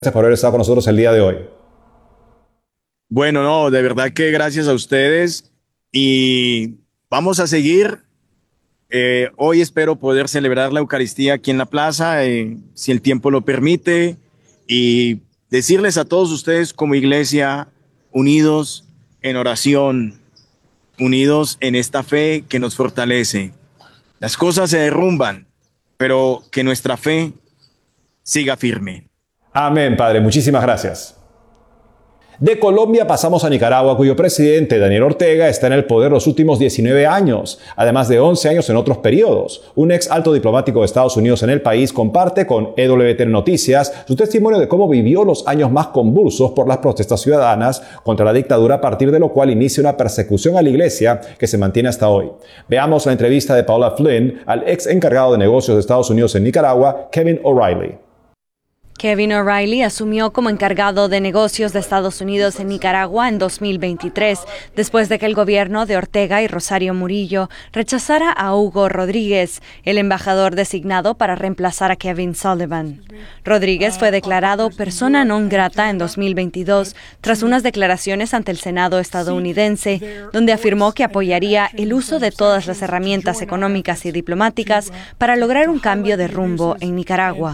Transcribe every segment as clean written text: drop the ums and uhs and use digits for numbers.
Gracias por haber estado con nosotros el día de hoy. Bueno, no, de verdad que gracias a ustedes y vamos a seguir. Hoy espero poder celebrar la Eucaristía aquí en la plaza, si el tiempo lo permite, y decirles a todos ustedes como iglesia, unidos en oración, unidos en esta fe que nos fortalece. Las cosas se derrumban, pero que nuestra fe siga firme. Amén, Padre. Muchísimas gracias. De Colombia pasamos a Nicaragua, cuyo presidente, Daniel Ortega, está en el poder los últimos 19 años, además de 11 años en otros periodos. Un ex alto diplomático de Estados Unidos en el país comparte con EWTN Noticias su testimonio de cómo vivió los años más convulsos por las protestas ciudadanas contra la dictadura, a partir de lo cual inicia una persecución a la iglesia que se mantiene hasta hoy. Veamos la entrevista de Paula Flynn al ex encargado de negocios de Estados Unidos en Nicaragua, Kevin O'Reilly. Kevin O'Reilly asumió como encargado de negocios de Estados Unidos en Nicaragua en 2023, después de que el gobierno de Ortega y Rosario Murillo rechazara a Hugo Rodríguez, el embajador designado para reemplazar a Kevin Sullivan. Rodríguez fue declarado persona non grata en 2022 tras unas declaraciones ante el Senado estadounidense, donde afirmó que apoyaría el uso de todas las herramientas económicas y diplomáticas para lograr un cambio de rumbo en Nicaragua.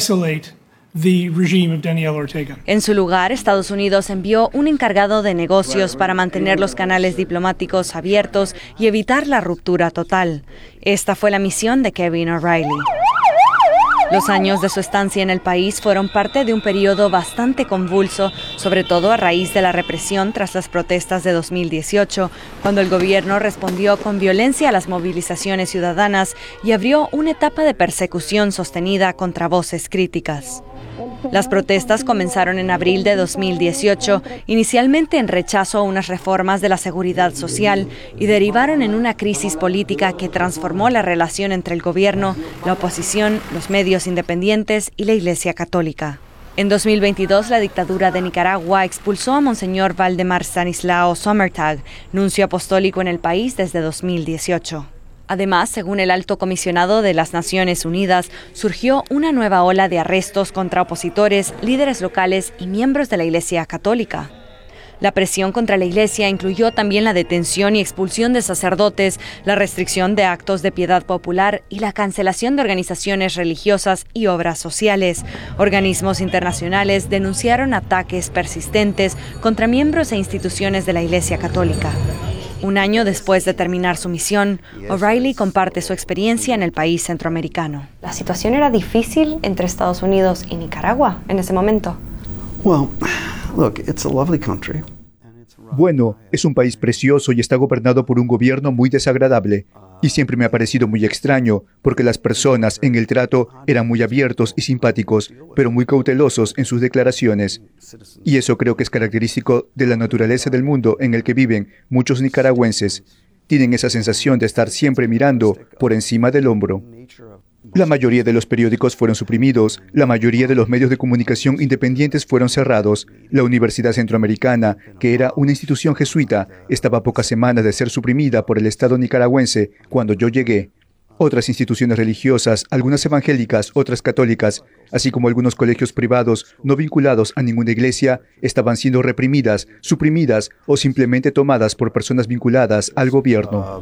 En su lugar, Estados Unidos envió un encargado de negocios para mantener los canales diplomáticos abiertos y evitar la ruptura total. Esta fue la misión de Kevin O'Reilly. Los años de su estancia en el país fueron parte de un periodo bastante convulso, sobre todo a raíz de la represión tras las protestas de 2018, cuando el gobierno respondió con violencia a las movilizaciones ciudadanas y abrió una etapa de persecución sostenida contra voces críticas. Las protestas comenzaron en abril de 2018, inicialmente en rechazo a unas reformas de la seguridad social, y derivaron en una crisis política que transformó la relación entre el gobierno, la oposición, los medios independientes y la Iglesia Católica. En 2022, la dictadura de Nicaragua expulsó a Monseñor Valdemar Stanislao Sommertag, nuncio apostólico en el país desde 2018. Además, según el alto comisionado de las Naciones Unidas, surgió una nueva ola de arrestos contra opositores, líderes locales y miembros de la Iglesia Católica. La presión contra la Iglesia incluyó también la detención y expulsión de sacerdotes, la restricción de actos de piedad popular y la cancelación de organizaciones religiosas y obras sociales. Organismos internacionales denunciaron ataques persistentes contra miembros e instituciones de la Iglesia Católica. Un año después de terminar su misión, O'Reilly comparte su experiencia en el país centroamericano. ¿La situación era difícil entre Estados Unidos y Nicaragua en ese momento? Bueno, es un país precioso y está gobernado por un gobierno muy desagradable. Y siempre me ha parecido muy extraño, porque las personas en el trato eran muy abiertos y simpáticos, pero muy cautelosos en sus declaraciones. Y eso creo que es característico de la naturaleza del mundo en el que viven muchos nicaragüenses. Tienen esa sensación de estar siempre mirando por encima del hombro. La mayoría de los periódicos fueron suprimidos, la mayoría de los medios de comunicación independientes fueron cerrados. La Universidad Centroamericana, que era una institución jesuita, estaba a pocas semanas de ser suprimida por el Estado nicaragüense cuando yo llegué. Otras instituciones religiosas, algunas evangélicas, otras católicas, así como algunos colegios privados no vinculados a ninguna iglesia, estaban siendo reprimidas, suprimidas o simplemente tomadas por personas vinculadas al gobierno.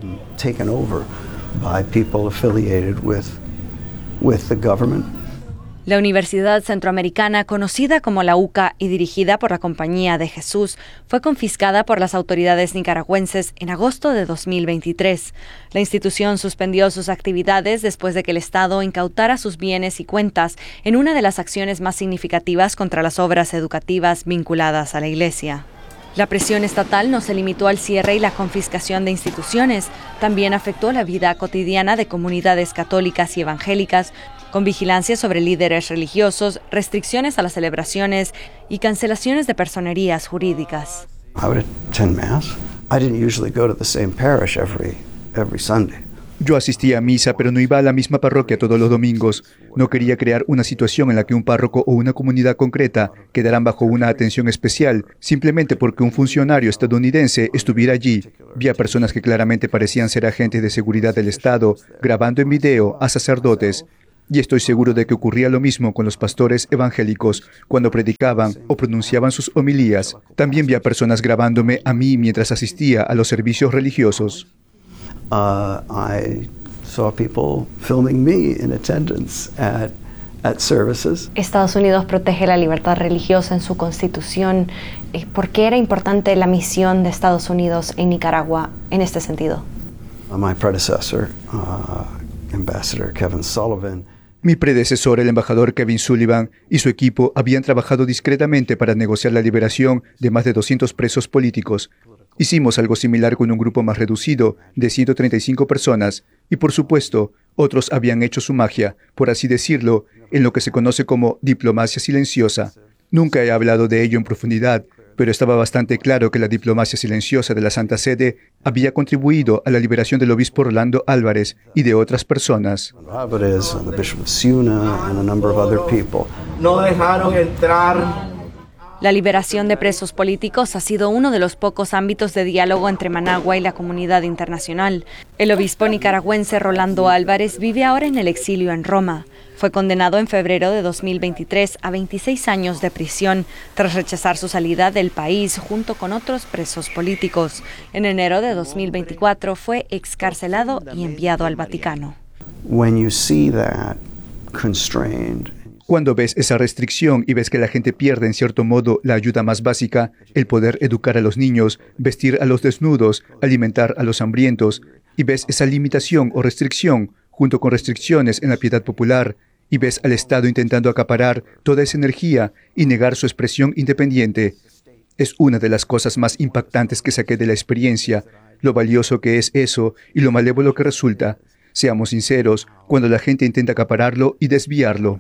La Universidad Centroamericana, conocida como la UCA y dirigida por la Compañía de Jesús, fue confiscada por las autoridades nicaragüenses en agosto de 2023. La institución suspendió sus actividades después de que el Estado incautara sus bienes y cuentas en una de las acciones más significativas contra las obras educativas vinculadas a la Iglesia. La presión estatal no se limitó al cierre y la confiscación de instituciones, también afectó la vida cotidiana de comunidades católicas y evangélicas, con vigilancia sobre líderes religiosos, restricciones a las celebraciones y cancelaciones de personerías jurídicas. Yo asistía a misa, pero no iba a la misma parroquia todos los domingos. No quería crear una situación en la que un párroco o una comunidad concreta quedaran bajo una atención especial, simplemente porque un funcionario estadounidense estuviera allí. Vi a personas que claramente parecían ser agentes de seguridad del Estado, grabando en video a sacerdotes. Y estoy seguro de que ocurría lo mismo con los pastores evangélicos cuando predicaban o pronunciaban sus homilías. También vi a personas grabándome a mí mientras asistía a los servicios religiosos. I saw people filming me in attendance at services. Estados Unidos protege la libertad religiosa en su constitución. ¿Por qué era importante la misión de Estados Unidos en Nicaragua en este sentido? My predecessor, Ambassador Kevin Sullivan. Mi predecesor, el embajador Kevin Sullivan, y su equipo habían trabajado discretamente para negociar la liberación de más de 200 presos políticos. Hicimos algo similar con un grupo más reducido, de 135 personas, y por supuesto, otros habían hecho su magia, por así decirlo, en lo que se conoce como diplomacia silenciosa. Nunca he hablado de ello en profundidad, pero estaba bastante claro que la diplomacia silenciosa de la Santa Sede había contribuido a la liberación del obispo Rolando Álvarez y de otras personas. No dejaron entrar. La liberación de presos políticos ha sido uno de los pocos ámbitos de diálogo entre Managua y la comunidad internacional. El obispo nicaragüense Rolando Álvarez vive ahora en el exilio en Roma. Fue condenado en febrero de 2023 a 26 años de prisión tras rechazar su salida del país junto con otros presos políticos. En enero de 2024 fue excarcelado y enviado al Vaticano. Cuando ves esa restricción y ves que la gente pierde en cierto modo la ayuda más básica, el poder educar a los niños, vestir a los desnudos, alimentar a los hambrientos, y ves esa limitación o restricción junto con restricciones en la piedad popular, y ves al Estado intentando acaparar toda esa energía y negar su expresión independiente, es una de las cosas más impactantes que saqué de la experiencia, lo valioso que es eso y lo malévolo que resulta. Seamos sinceros, cuando la gente intenta acapararlo y desviarlo.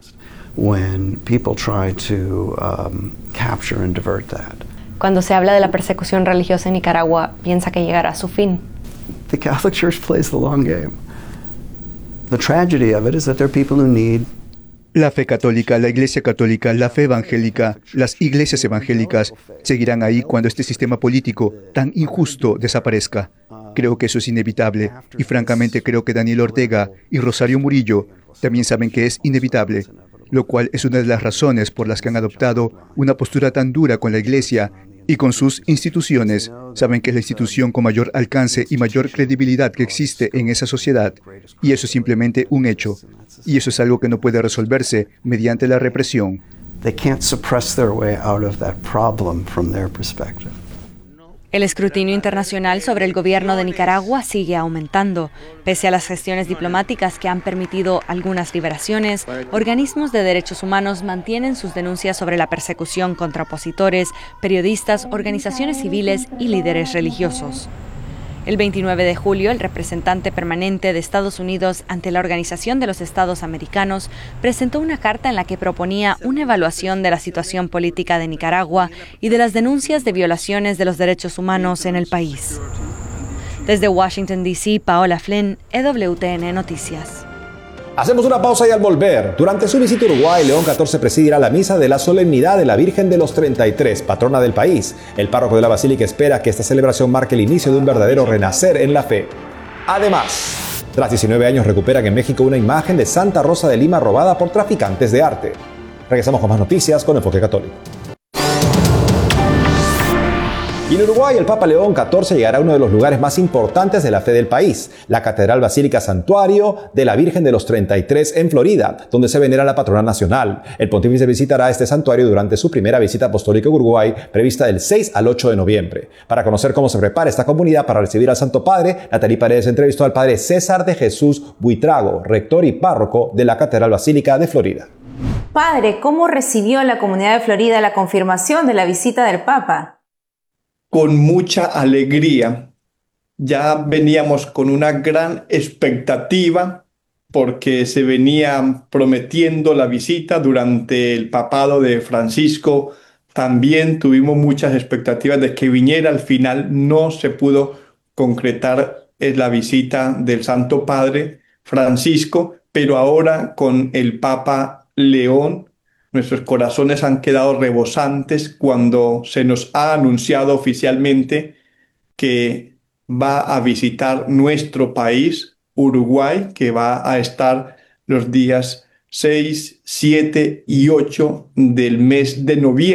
Cuando se habla de la persecución religiosa en Nicaragua, piensa que llegará a su fin. The Catholic Church plays the long game. The tragedy of it is that there are people who need. La fe católica, la iglesia católica, la fe evangélica, las iglesias evangélicas seguirán ahí cuando este sistema político tan injusto desaparezca. Creo que eso es inevitable y francamente creo que Daniel Ortega y Rosario Murillo también saben que es inevitable, lo cual es una de las razones por las que han adoptado una postura tan dura con la iglesia y con sus instituciones. Saben que es la institución con mayor alcance y mayor credibilidad que existe en esa sociedad. Y eso es simplemente un hecho. Y eso es algo que no puede resolverse mediante la represión. They can't suppress their way out of that problem from their perspective. El escrutinio internacional sobre el gobierno de Nicaragua sigue aumentando. Pese a las gestiones diplomáticas que han permitido algunas liberaciones, organismos de derechos humanos mantienen sus denuncias sobre la persecución contra opositores, periodistas, organizaciones civiles y líderes religiosos. El 29 de julio, el representante permanente de Estados Unidos ante la Organización de los Estados Americanos presentó una carta en la que proponía una evaluación de la situación política de Nicaragua y de las denuncias de violaciones de los derechos humanos en el país. Desde Washington, D.C., Paola Flynn, EWTN Noticias. Hacemos una pausa y al volver, durante su visita a Uruguay, León XIV presidirá la misa de la solemnidad de la Virgen de los 33, patrona del país. El párroco de la Basílica espera que esta celebración marque el inicio de un verdadero renacer en la fe. Además, tras 19 años recuperan en México una imagen de Santa Rosa de Lima robada por traficantes de arte. Regresamos con más noticias con Enfoque Católico. Y en Uruguay, el Papa León XIV llegará a uno de los lugares más importantes de la fe del país, la Catedral Basílica Santuario de la Virgen de los 33 en Florida, donde se venera la patrona nacional. El pontífice visitará este santuario durante su primera visita apostólica a Uruguay, prevista del 6 al 8 de noviembre. Para conocer cómo se prepara esta comunidad para recibir al Santo Padre, Natalie Paredes entrevistó al padre César de Jesús Buitrago, rector y párroco de la Catedral Basílica de Florida. Padre, ¿cómo recibió la comunidad de Florida la confirmación de la visita del Papa? Con mucha alegría. Ya veníamos con una gran expectativa porque se venía prometiendo la visita durante el papado de Francisco. También tuvimos muchas expectativas de que viniera. Al final no se pudo concretar la visita del Santo Padre Francisco, pero ahora con el Papa León, nuestros corazones han quedado rebosantes cuando se nos ha anunciado oficialmente que va a visitar nuestro país, Uruguay, que va a estar los días 6, 7 y 8 del mes de noviembre.